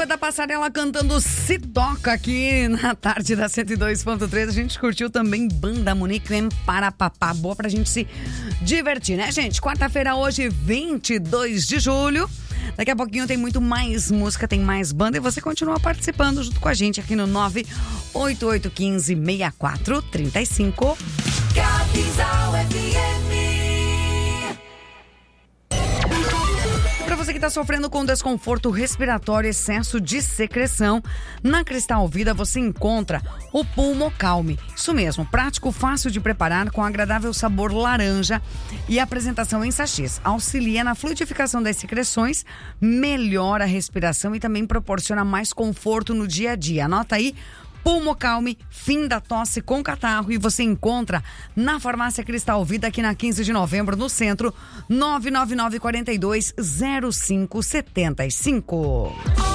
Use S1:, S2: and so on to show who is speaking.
S1: Língua da Passarela cantando Se Toca aqui na tarde da 102.3. A gente curtiu também Banda Munique em Parapapá. Boa pra gente se divertir, né, gente? Quarta-feira hoje, 22 de julho. Daqui a pouquinho tem muito mais música, tem mais banda e você continua participando junto com a gente aqui no 988156435.
S2: Capinzal FM.
S1: Para você que está sofrendo com desconforto respiratório, excesso de secreção, na Cristal Vida você encontra o Pulmocalme. Isso mesmo, prático, fácil de preparar, com agradável sabor laranja e apresentação em sachês. Auxilia na fluidificação das secreções, melhora a respiração e também proporciona mais conforto no dia a dia. Anota aí, Pulmocalme, fim da tosse com catarro, e você encontra na Farmácia Cristal Vida aqui na 15 de novembro, no centro, 999420575.